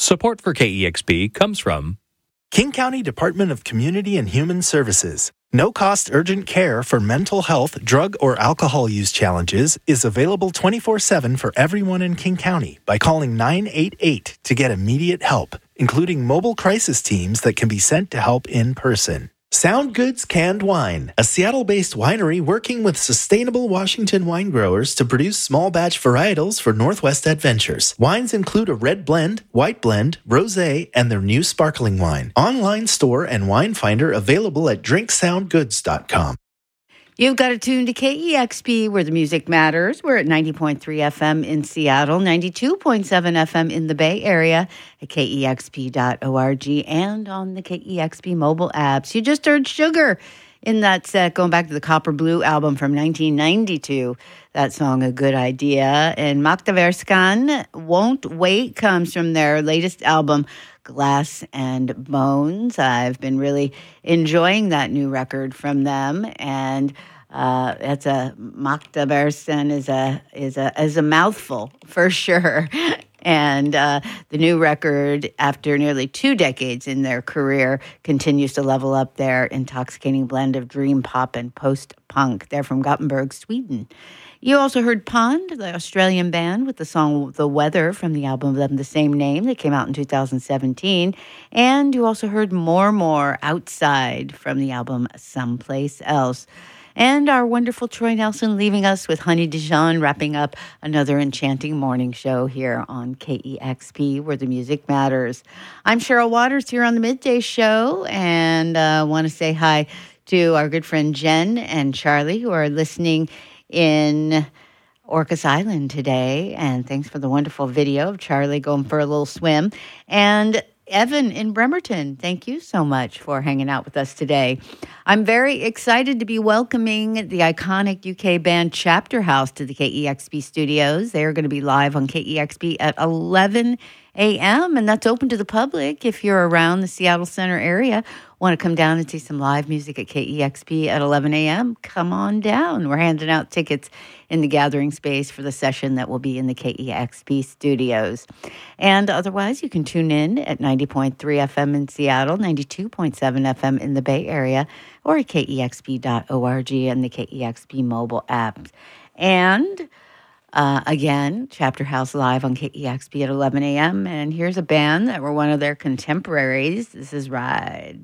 Support for KEXP comes from King County Department of Community and Human Services. No-cost urgent care for mental health, drug, or alcohol use challenges is available 24/7 for everyone in King County by calling 988 to get immediate help, including mobile crisis teams that can be sent to help in person. Sound Goods Canned Wine, a Seattle-based winery working with sustainable Washington wine growers to produce small batch varietals for Northwest Adventures. Wines include a red blend, white blend, rosé, and their new sparkling wine. Online store and wine finder available at drinksoundgoods.com. You've got it tuned to KEXP, where the music matters. We're at 90.3 FM in Seattle, 92.7 FM in the Bay Area, at KEXP.org, and on the KEXP mobile apps. You just heard Sugar in that set, going back to the Copper Blue album from 1992. That song, A Good Idea. And Magda Won't Wait comes from their latest album, Glass and Bones. I've been really enjoying that new record from them, and it's a Magda is a mouthful for sure. And the new record, after nearly 2 decades in their career, continues to level up their intoxicating blend of dream pop and post-punk. They're from Gothenburg, Sweden. You also heard Pond, the Australian band, with the song The Weather from the album of the same name that came out in 2017. And you also heard More Outside from the album Someplace Else. And our wonderful Troy Nelson leaving us with Honey Dijon, wrapping up another enchanting morning show here on KEXP, where the music matters. I'm Cheryl Waters here on the Midday Show, and want to say hi to our good friend Jen and Charlie, who are listening in Orcas Island today. And thanks for the wonderful video of Charlie going for a little swim. And Evan in Bremerton, thank you so much for hanging out with us today. I'm very excited to be welcoming the iconic UK band Chapter House to the KEXP studios. They're going to be live on KEXP at 11 a.m., and that's open to the public. If you're around the Seattle Center area, want to come down and see some live music at KEXP at 11 a.m., come on down. We're handing out tickets in the gathering space for the session that will be in the KEXP studios. And otherwise, you can tune in at 90.3 FM in Seattle, 92.7 FM in the Bay Area, or at KEXP.org and the KEXP mobile app. And again, Chapter House live on KEXP at 11 a.m. And here's a band that were one of their contemporaries. This is Ride.